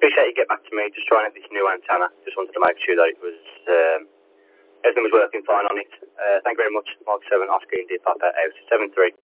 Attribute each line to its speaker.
Speaker 1: Appreciate you getting back to me. Just trying out this new antenna. Just wanted to make sure that it was everything was working fine on it. Thank you very much. Mark 7 Oscar India Papa out 7-3.